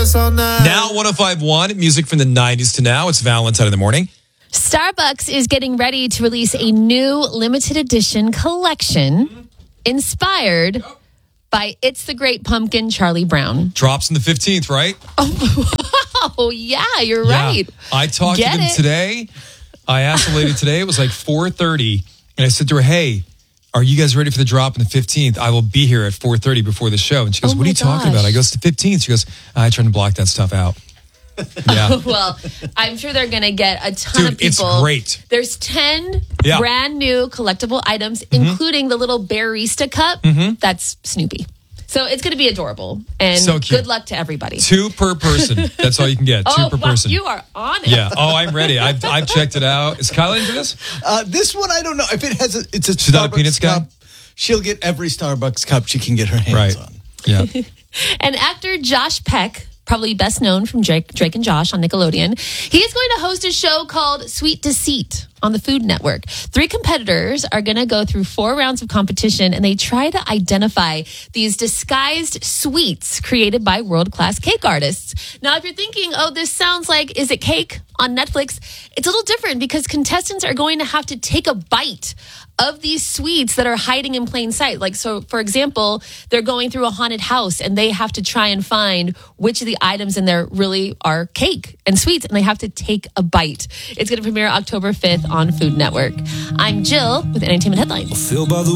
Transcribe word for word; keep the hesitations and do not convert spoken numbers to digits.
dance all night. Now one oh five point one, music from the nineties to now. It's Valentine in the morning. Starbucks is getting ready to release a new limited edition collection inspired by It's the Great Pumpkin, Charlie Brown. Drops on the fifteenth, right? Oh, yeah, you're Yeah. right. I talked Get to them it. today. I asked the lady today. It was like four thirty. And I said to her, hey, are you guys ready for the drop on the fifteenth? I will be here at four thirty before the show. And she goes, Oh what are my you talking gosh. about? I go, it's the fifteenth. She goes, I trying to block that stuff out. Yeah. Well, I'm sure they're going to get a ton Dude, of people. it's great. There's ten Yeah. brand new collectible items, including the little barista cup. That's Snoopy. So it's going to be adorable. And So cute. good luck to everybody. Two per person. That's all you can get. Two oh, per wow, person. you are on it. Yeah. Oh, I'm ready. I've, I've checked it out. Is Kyla into this? Uh, this one, I don't know. If it has a, it's a She's not a Starbucks Peanuts guy? cup, she'll get every Starbucks cup she can get her hands Right. on. Yeah. And actor Josh Peck, probably best known from Drake, Drake and Josh on Nickelodeon, he is going to host a show called Sweet Deceit on the Food Network. Three competitors are going to go through four rounds of competition, and they try to identify these disguised sweets created by world-class cake artists. Now, if you're thinking, oh, this sounds like, is it cake on Netflix? It's a little different because contestants are going to have to take a bite of these sweets that are hiding in plain sight. Like, so for example, they're going through a haunted house and they have to try and find which of the items in there really are cake and sweets, and they have to take a bite. It's going to premiere October fifth on Food Network. I'm Jill with Entertainment Headlines. Filled by the